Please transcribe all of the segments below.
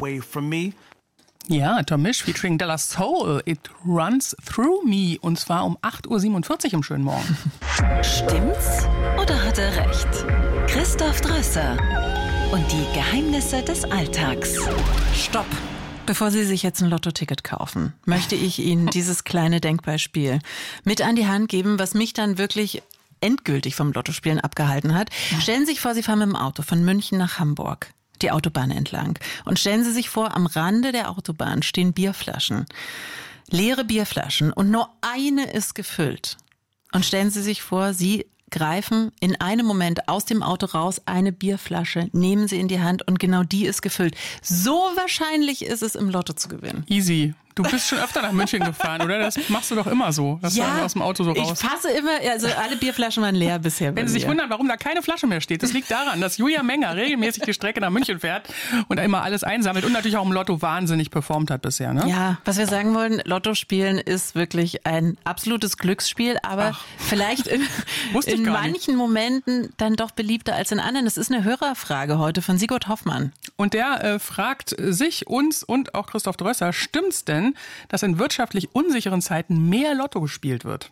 away from me. Ja, Tomisch featuring De La Soul, It Runs Through Me. Und zwar um 8.47 Uhr im schönen Morgen. Stimmt's oder hat er recht? Christoph Drösser und die Geheimnisse des Alltags. Stopp! Bevor Sie sich jetzt ein Lottoticket kaufen, möchte ich Ihnen dieses kleine Denkbeispiel mit an die Hand geben, was mich dann wirklich endgültig vom Lottospielen abgehalten hat. Stellen Sie sich vor, Sie fahren mit dem Auto von München nach Hamburg, die Autobahn entlang. Und stellen Sie sich vor, am Rande der Autobahn stehen Bierflaschen. Leere Bierflaschen und nur eine ist gefüllt. Und stellen Sie sich vor, Sie greifen in einem Moment aus dem Auto raus, eine Bierflasche, nehmen sie in die Hand und genau die ist gefüllt. So wahrscheinlich ist es, im Lotto zu gewinnen. Easy. Du bist schon öfter nach München gefahren, oder? Das machst du doch immer so. Dass du aus dem Auto so raus. Ich fasse immer, also alle Bierflaschen waren leer bisher. Wenn Sie sich wundern, warum da keine Flasche mehr steht, das liegt daran, dass Julia Menger regelmäßig die Strecke nach München fährt und immer alles einsammelt und natürlich auch im Lotto wahnsinnig performt hat bisher. Ne? Ja, was wir sagen wollen, Lotto spielen ist wirklich ein absolutes Glücksspiel, aber vielleicht in manchen Momenten dann doch beliebter als in anderen. Das ist eine Hörerfrage heute von Sigurd Hoffmann. Und der fragt sich, uns und auch Christoph Drösser, stimmt's denn, dass in wirtschaftlich unsicheren Zeiten mehr Lotto gespielt wird?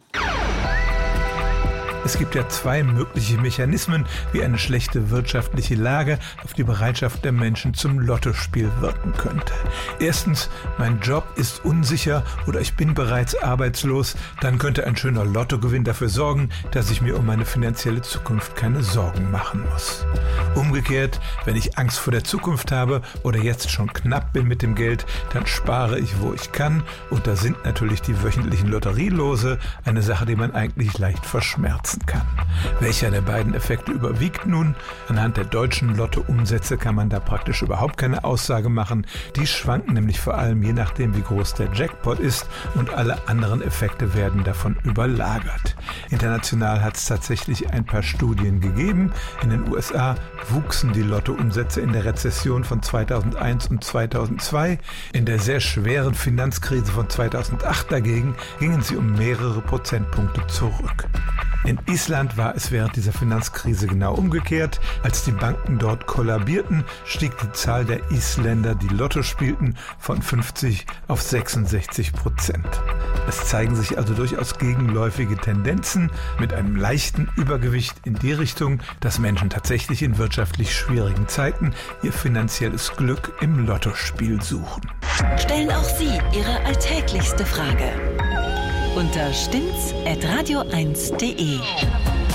Es gibt ja zwei mögliche Mechanismen, wie eine schlechte wirtschaftliche Lage auf die Bereitschaft der Menschen zum Lottospiel wirken könnte. Erstens, mein Job ist unsicher oder ich bin bereits arbeitslos. Dann könnte ein schöner Lottogewinn dafür sorgen, dass ich mir um meine finanzielle Zukunft keine Sorgen machen muss. Umgekehrt, wenn ich Angst vor der Zukunft habe oder jetzt schon knapp bin mit dem Geld, dann spare ich, wo ich kann. Und da sind natürlich die wöchentlichen Lotterielose eine Sache, die man eigentlich leicht verschmerzen kann. Welcher der beiden Effekte überwiegt nun? Anhand der deutschen Lottoumsätze kann man da praktisch überhaupt keine Aussage machen. Die schwanken nämlich vor allem je nachdem, wie groß der Jackpot ist und alle anderen Effekte werden davon überlagert. International hat es tatsächlich ein paar Studien gegeben. In den USA wuchsen die Lottoumsätze in der Rezession von 2001 und 2002. In der sehr schweren Finanzkrise von 2008 dagegen gingen sie um mehrere Prozentpunkte zurück. In Island war es während dieser Finanzkrise genau umgekehrt. Als die Banken dort kollabierten, stieg die Zahl der Isländer, die Lotto spielten, von 50 auf 66%. Es zeigen sich also durchaus gegenläufige Tendenzen mit einem leichten Übergewicht in die Richtung, dass Menschen tatsächlich in wirtschaftlich schwierigen Zeiten ihr finanzielles Glück im Lottospiel suchen. Stellen auch Sie Ihre alltäglichste Frage unter stimmts@radio1.de.